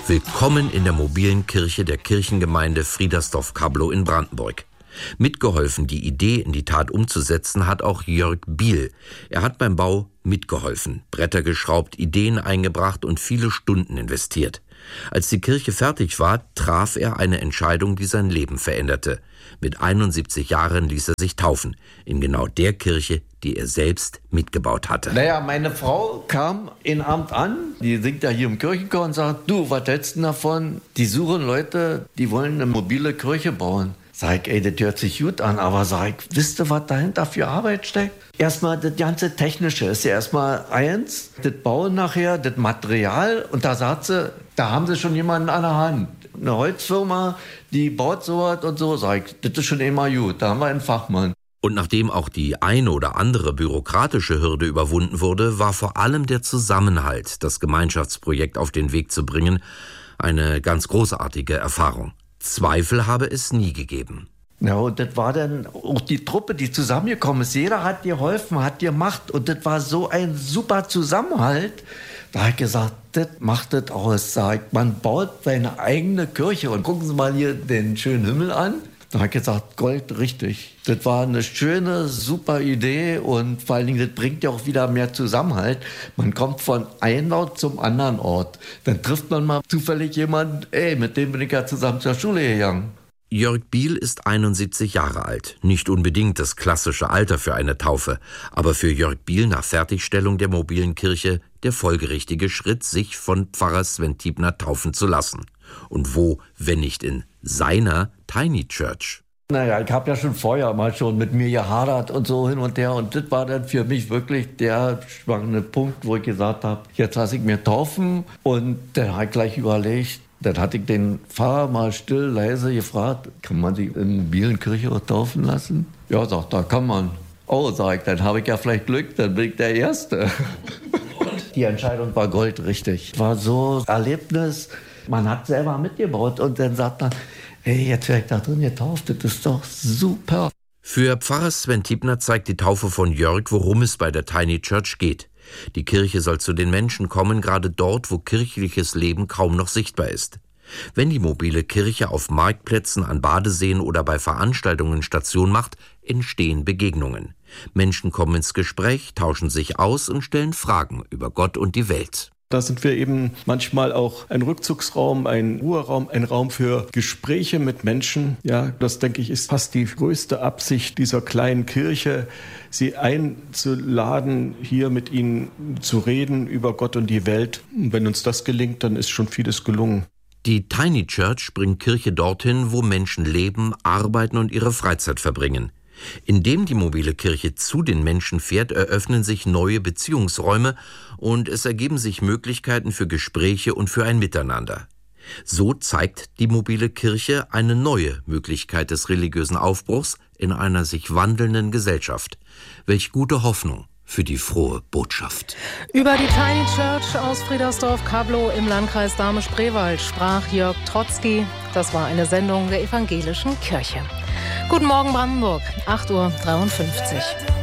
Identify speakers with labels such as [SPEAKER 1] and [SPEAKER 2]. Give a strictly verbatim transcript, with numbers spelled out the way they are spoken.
[SPEAKER 1] Willkommen in der mobilen Kirche der Kirchengemeinde Friedersdorf-Kablow in Brandenburg. Mitgeholfen, die Idee in die Tat umzusetzen, hat auch Jörg Biel. Er hat beim Bau mitgeholfen, Bretter geschraubt, Ideen eingebracht und viele Stunden investiert. Als die Kirche fertig war, traf er eine Entscheidung, die sein Leben veränderte. Mit einundsiebzig Jahren ließ er sich taufen, in genau der Kirche, die er selbst mitgebaut hatte.
[SPEAKER 2] Naja, meine Frau kam in Abend an, die singt ja hier im Kirchenchor und sagt, du, was hältst du davon? Die suchen Leute, die wollen eine mobile Kirche bauen. Sag ich, ey, das hört sich gut an, aber sag ich, wisst ihr, was dahinter für Arbeit steckt? Erstmal das ganze Technische ist ja erstmal eins, das Bauen nachher, das Material, und da sagt sie, da haben sie schon jemanden an der Hand. Eine Holzfirma, die baut sowas und so, sag ich, das ist schon immer gut, da haben wir einen Fachmann.
[SPEAKER 1] Und nachdem auch die eine oder andere bürokratische Hürde überwunden wurde, war vor allem der Zusammenhalt, das Gemeinschaftsprojekt auf den Weg zu bringen, eine ganz großartige Erfahrung. Zweifel habe es nie gegeben.
[SPEAKER 2] Ja, und das war dann auch die Truppe, die zusammengekommen ist. Jeder hat geholfen, hat gemacht, und das war so ein super Zusammenhalt. Da habe ich gesagt, das macht das aus. Sagt, man baut seine eigene Kirche, und gucken Sie mal hier den schönen Himmel an. Da habe ich gesagt, Gold, richtig. Das war eine schöne, super Idee, und vor allen Dingen, das bringt ja auch wieder mehr Zusammenhalt. Man kommt von einem Ort zum anderen Ort. Dann trifft man mal zufällig jemanden, ey, mit dem bin ich ja zusammen zur Schule gegangen.
[SPEAKER 1] Jörg Biel ist einundsiebzig Jahre alt. Nicht unbedingt das klassische Alter für eine Taufe, aber für Jörg Biel nach Fertigstellung der mobilen Kirche der folgerichtige Schritt, sich von Pfarrer Sven Tiebner taufen zu lassen. Und wo, wenn nicht in seiner Tiny Church?
[SPEAKER 2] Naja, ich habe ja schon vorher mal schon mit mir gehadert und so hin und her. Und das war dann für mich wirklich der spannende Punkt, wo ich gesagt habe, jetzt lasse ich mir taufen. Und dann habe ich gleich überlegt, dann hatte ich den Pfarrer mal still, leise gefragt, kann man sich in der mobilen Kirche auch taufen lassen? Ja, sagt er, kann man. Oh, sag ich, dann habe ich ja vielleicht Glück, dann bin ich der Erste. Die Entscheidung war goldrichtig. War so ein Erlebnis, man hat selber mitgebaut, und dann sagt man, hey, jetzt werde ich da drin getauft, das ist doch super.
[SPEAKER 1] Für Pfarrer Sven Tiebner zeigt die Taufe von Jörg, worum es bei der Tiny Church geht. Die Kirche soll zu den Menschen kommen, gerade dort, wo kirchliches Leben kaum noch sichtbar ist. Wenn die mobile Kirche auf Marktplätzen, an Badeseen oder bei Veranstaltungen Station macht, entstehen Begegnungen. Menschen kommen ins Gespräch, tauschen sich aus und stellen Fragen über Gott und die Welt.
[SPEAKER 3] Da sind wir eben manchmal auch ein Rückzugsraum, ein Ruheraum, ein Raum für Gespräche mit Menschen. Ja, das, denke ich, ist fast die größte Absicht dieser kleinen Kirche, sie einzuladen, hier mit ihnen zu reden über Gott und die Welt. Und wenn uns das gelingt, dann ist schon vieles gelungen.
[SPEAKER 1] Die Tiny Church bringt Kirche dorthin, wo Menschen leben, arbeiten und ihre Freizeit verbringen. Indem die mobile Kirche zu den Menschen fährt, eröffnen sich neue Beziehungsräume und es ergeben sich Möglichkeiten für Gespräche und für ein Miteinander. So zeigt die mobile Kirche eine neue Möglichkeit des religiösen Aufbruchs in einer sich wandelnden Gesellschaft. Welch gute Hoffnung für die frohe Botschaft.
[SPEAKER 4] Über die Tiny Church aus Friedersdorf-Kablow im Landkreis Dahme-Spreewald sprach Jörg Trotzki. Das war eine Sendung der Evangelischen Kirche. Guten Morgen Brandenburg, acht Uhr dreiundfünfzig.